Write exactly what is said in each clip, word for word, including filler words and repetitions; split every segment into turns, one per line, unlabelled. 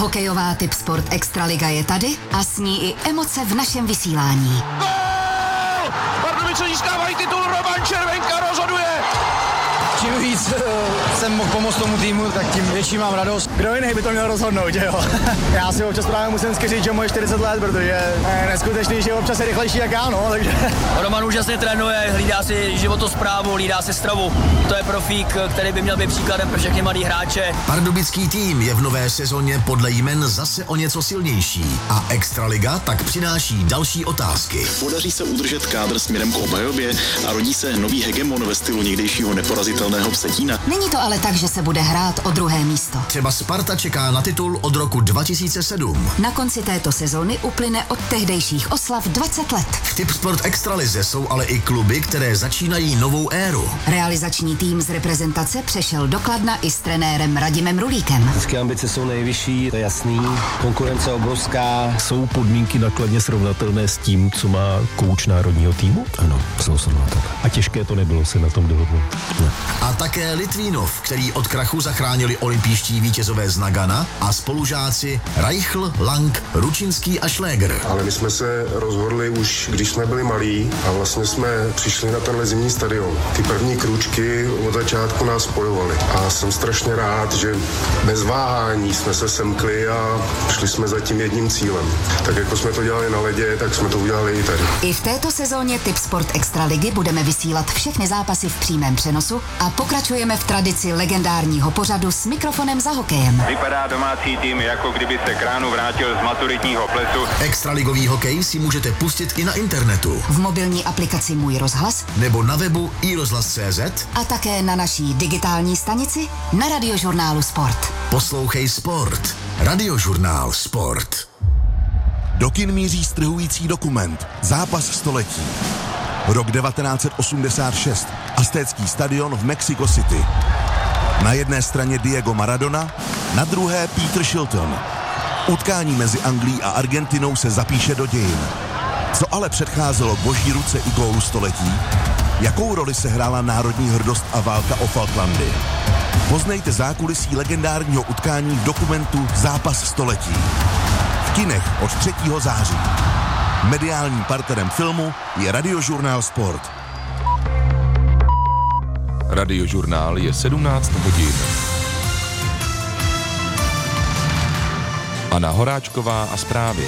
Hokejová Tipsport Extraliga je tady a s ní i emoce v našem vysílání.
Gól! Pardubice získávají titul, Roman Červenka rozhoduje!
Čím víc uh, jsem mohl pomoct tomu týmu, tak tím větší mám radost. Kdo jiný by to měl rozhodnout, že jo? Já si občas právě musím říct, že moje čtyřicet let, protože je neskutečný, že občas je rychlejší jak já, no, takže...
Roman úžasně trénuje, hlídá si životosprávu, hlídá si stravu. To je profík, který by měl být příkladem pro všechny mladý hráče.
Pardubický tým je v nové sezóně podle jmen zase o něco silnější a Extraliga tak přináší další otázky.
Podaří se udržet kádr směrem k obhajobě a rodí se nový hegemon ve stylu někdejšího neporazitelného Vsetína.
Není to ale tak, že se bude hrát o druhé místo.
Třeba Sparta čeká na titul od roku dva tisíce sedm.
Na konci této sezóny uplyne od tehdejších oslav dvacet let.
V Tipsport Extralize jsou ale i kluby, které začínají novou éru.
Realizační tým z reprezentace přešel do Kladna i s trenérem Radimem Rulíkem.
Vždycky ambice jsou nejvyšší, to je jasný. Konkurence obrovská.
Jsou podmínky na Kladně srovnatelné s tím, co má kouč národního týmu?
Ano, jsou srovnatelné.
A těžké to nebylo se na tom dohodnout.
Ne. A také Litvínov, který od krachu zachránili olympijští vítězové z Nagana a spolužáci Reichl, Lang, Ručinský a Šléger.
Ale my jsme se rozhodli už, když jsme byli malí a vlastně jsme přišli na tenhle zimní stadion. Ty první krůčky od začátku nás spojovaly a jsem strašně rád, že bez váhání jsme se semkli a šli jsme za tím jedním cílem. Tak jako jsme to dělali na ledě, tak jsme to udělali i tady.
I v této sezóně Tipsport Extraligy budeme vysílat všechny zápasy v přímém přenosu a pokračujeme v tradici legendárního pořadu s mikrofonem za hokejem.
Vypadá domácí tým, jako kdyby se k ránu vrátil z maturitního plesu.
Extraligový hokej si můžete pustit i na internetu.
V mobilní aplikaci Můj rozhlas
nebo na webu i rozhlas tečka cé zet
a také na naší digitální stanici na Radiožurnálu Sport.
Poslouchej Sport. Radiožurnál Sport.
Do kin míří strhující dokument Zápas století. Rok devatenáct set osmdesát šest. Aztécký stadion v Mexico City. Na jedné straně Diego Maradona, na druhé Peter Shilton. Utkání mezi Anglií a Argentinou se zapíše do dějin. Co ale předcházelo boží ruce i gólu století? Jakou roli se hrála národní hrdost a válka o Falklandy? Poznejte zákulisí legendárního utkání v dokumentu Zápas století. V kinech od třetího září. Mediálním partnerem filmu je Radiožurnál Sport.
Radiožurnál je sedmnáct hodin. Anna Horáčková a zprávy.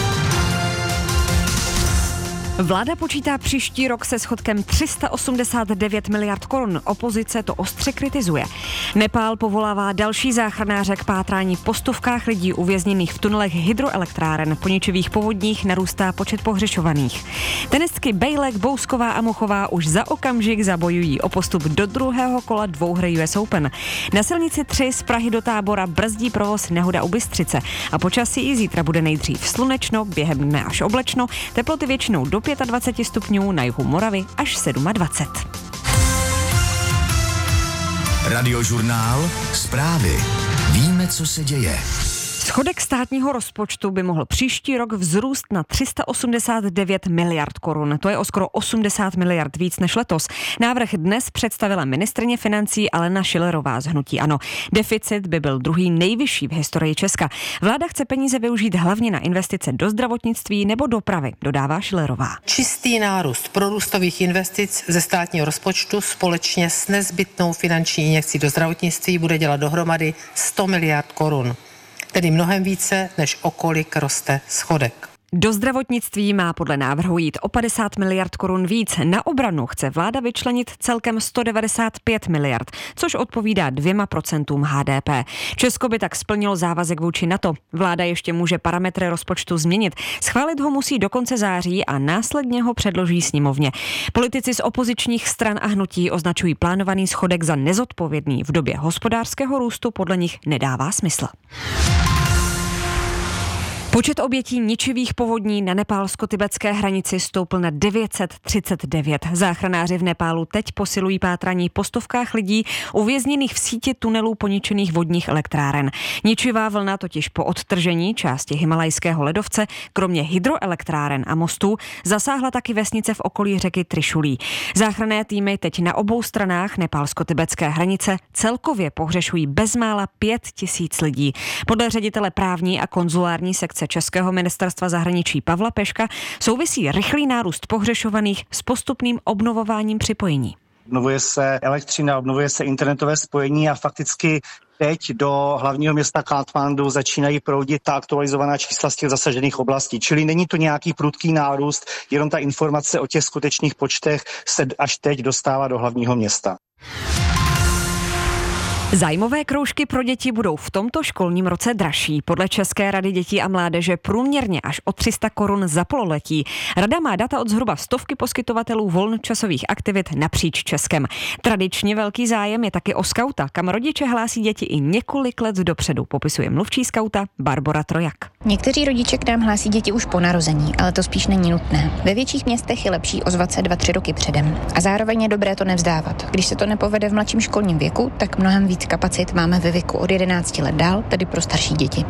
Vláda počítá příští rok se schodkem tři sta osmdesát devět miliard korun. Opozice to ostře kritizuje. Nepál povolává další záchranáře k pátrání po stovkách lidí uvězněných v tunelech hydroelektráren. Po ničivých povodních narůstá počet pohřešovaných. Tenistky Bejlek, Bousková a Muchová už za okamžik zabojují o postup do druhého kola dvouhry U S Open. Na silnici tři z Prahy do Tábora brzdí provoz nehoda u Bystřice. A počasí i zítra bude nejdřív slunečno, během dne až oblečno, teploty většinou do dvacet pět stupňů, na jihu Moravy až dvacet sedm.
Radiožurnál Zprávy. Víme, co se děje.
Schodek státního rozpočtu by mohl příští rok vzrůst na tři sta osmdesát devět miliard korun. To je o skoro osmdesát miliard víc než letos. Návrh dnes představila ministryně financí Alena Schillerová z hnutí ANO. Deficit by byl druhý nejvyšší v historii Česka. Vláda chce peníze využít hlavně na investice do zdravotnictví nebo dopravy, dodává Schillerová.
Čistý nárůst prorůstových investic ze státního rozpočtu společně s nezbytnou finanční injekcí do zdravotnictví bude dělat dohromady sto miliard korun. Tedy mnohem více, než o kolik roste schodek.
Do zdravotnictví má podle návrhu jít o padesát miliard korun víc. Na obranu chce vláda vyčlenit celkem sto devadesát pět miliard, což odpovídá dvěma procentům H D P. Česko by tak splnilo závazek vůči NATO. Vláda ještě může parametry rozpočtu změnit. Schválit ho musí do konce září a následně ho předloží sněmovně. Politici z opozičních stran a hnutí označují plánovaný schodek za nezodpovědný. V době hospodářského růstu podle nich nedává smysl. Počet obětí ničivých povodní na nepálsko-tibetské hranici stoupl na devět set třicet devět. Záchranáři v Nepálu teď posilují pátrání po stovkách lidí uvězněných v síti tunelů poničených vodních elektráren. Ničivá vlna totiž po odtržení části himalajského ledovce, kromě hydroelektráren a mostů, zasáhla taky vesnice v okolí řeky Trišulí. Záchranné týmy teď na obou stranách nepálsko-tibetské hranice celkově pohřešují bezmála pět tisíc lidí. Podle ředitele právní a konzulární sekce Českého ministerstva zahraničí Pavla Peška souvisí rychlý nárůst pohřešovaných s postupným obnovováním připojení.
Obnovuje se elektřina, obnovuje se internetové spojení a fakticky teď do hlavního města Katmandu začínají proudit ta aktualizovaná čísla z těch zasažených oblastí. Čili není to nějaký prudký nárůst, jenom ta informace o těch skutečných počtech se až teď dostává do hlavního města.
Zájmové kroužky pro děti budou v tomto školním roce dražší. Podle České rady dětí a mládeže průměrně až o tři sta korun za pololetí. Rada má data od zhruba stovky poskytovatelů volnočasových aktivit napříč Českem. Tradičně velký zájem je taky o skauta, kam rodiče hlásí děti i několik let dopředu, popisuje mluvčí skauta Barbora Trojak.
Někteří rodiče k nám hlásí děti už po narození, ale to spíš není nutné. Ve větších městech je lepší ozvat se dva tři roky předem. A zároveň je dobré to nevzdávat. Když se to nepovede v mladším školním věku, tak mnohem víc kapacit máme ve věku od jedenácti let dál, tedy pro starší děti.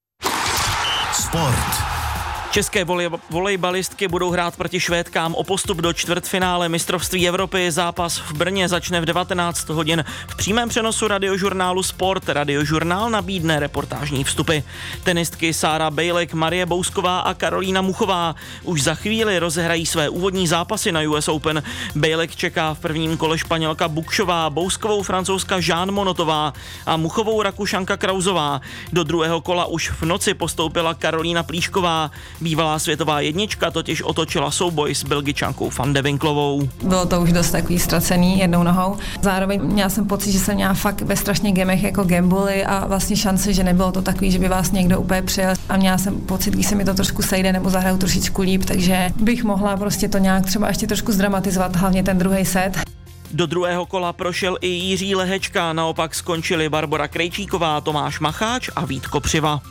Sport.
České volej, volejbalistky budou hrát proti Švédkám o postup do čtvrtfinále mistrovství Evropy. Zápas v Brně začne v devatenáct hodin. V přímém přenosu radiožurnálu Sport Radiožurnál nabídne reportážní vstupy. Tenistky Sára Bejlek, Marie Bousková a Karolína Muchová už za chvíli rozehrají své úvodní zápasy na U S Open. Bejlek čeká v prvním kole Španělka Bukšová, Bouskovou francouzska Jean Monotová a Muchovou Rakušanka Krauzová. Do druhého kola už v noci postoupila Karolína Plíšková. Bývalá světová jednička totiž otočila souboj s Belgičankou Van de Winklovou.
Bylo to už dost takový ztracený jednou nohou. Zároveň měla jsem pocit, že jsem měla fakt ve strašně gemech jako gambly a vlastně šance, že nebylo to takový, že by vás někdo úplně přijel. A měla jsem pocit, když se mi to trošku sejde nebo zahraju trošičku líp, takže bych mohla prostě to nějak třeba ještě trošku zdramatizovat, hlavně ten druhý set.
Do druhého kola prošel i Jiří Lehečka, naopak skončili Barbora Krejčíková, Tomáš Macháč a Vít Kopřiva.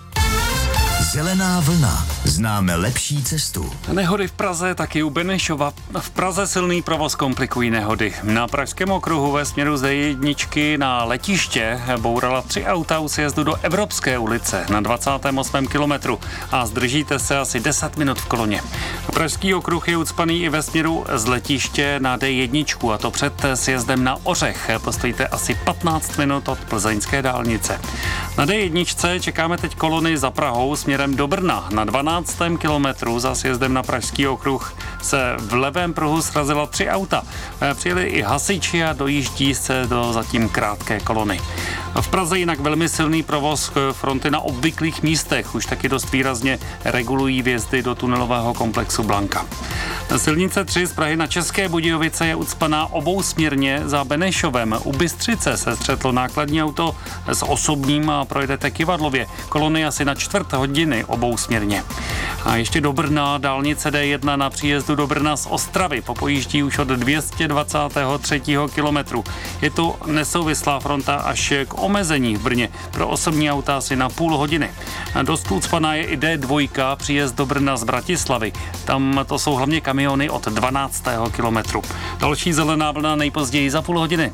Zelená vlna. Známe lepší cestu.
Nehody v Praze, taky u Benešova. V Praze silný provoz komplikují nehody. Na pražském okruhu ve směru z D jedna na letiště bourala tři auta u sjezdu do Evropské ulice na dvacátém osmém kilometru a zdržíte se asi deset minut v koloně. Pražský okruh je ucpaný i ve směru z letiště na D jedna a to před sjezdem na Ořech. Postojíte asi patnáct minut od plzeňské dálnice. Na D jedna čekáme teď kolony za Prahou směrem do Brna. Na dvanáctém kilometru za sjezdem na pražský okruh se v levém pruhu srazila tři auta. Přijeli i hasiči a dojíždí se do zatím krátké kolony. V Praze jinak velmi silný provoz, fronty na obvyklých místech už taky dost výrazně regulují vjezdy do tunelového komplexu Blanka. Silnice tři z Prahy na České Budějovice je ucpaná obousměrně za Benešovem. U Bystřice se střetlo nákladní auto s osobním a projedete Kivadlově. Kolony asi na čtvrt hodiny obousměrně. A ještě do Brna dálnice D jedna na příjezdu do Brna z Ostravy popojíždí už od dvě stě dvacátého třetího kilometru. Je to nesouvislá fronta až k omezení v Brně. Pro osobní auta asi na půl hodiny. Dost ucpaná je i D dva příjezd do Brna z Bratislavy. Tam to jsou hlavně kamiony od dvanáctého kilometru. Další zelená vlna nejpozději za půl hodiny.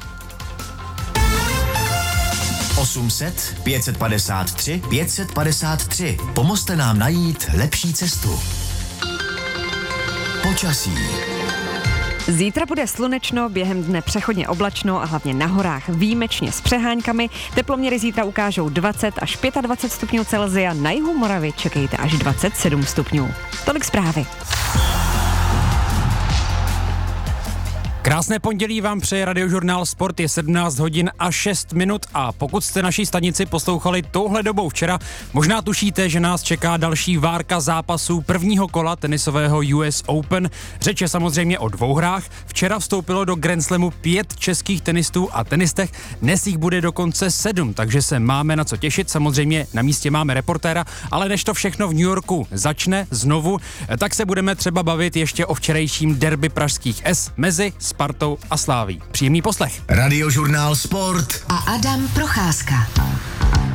osm set, pět set padesát tři, pět set padesát tři. Pomozte nám najít lepší cestu. Počasí.
Zítra bude slunečno, během dne přechodně oblačno a hlavně na horách výjimečně s přeháňkami. Teploměry zítra ukážou dvacet až dvacet pět stupňů Celsia, na jihu Moravy čekejte až dvacet sedm stupňů. Tolik zprávy.
Krásné pondělí vám přeje Radiožurnál Sport, je sedmnáct hodin a šest minut a pokud jste naší stanici poslouchali touhle dobou včera, možná tušíte, že nás čeká další várka zápasů prvního kola tenisového U S Open. Řeč je samozřejmě o dvou hrách. Včera vstoupilo do Grand Slamu pět českých tenistů a tenistech, dnes jich bude dokonce sedm, takže se máme na co těšit. Samozřejmě na místě máme reportéra, ale než to všechno v New Yorku začne znovu, tak se budeme třeba bavit ještě o včerejším derby pražských S mezi Spartou a Sláví. Příjemný poslech.
Radiožurnál Sport
a Adam Procházka.